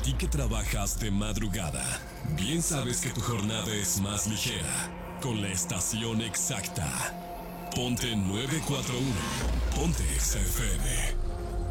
ti que trabajas de madrugada, bien sabes que tu jornada es más ligera con la estación exacta. Ponte 941. Ponte XFM.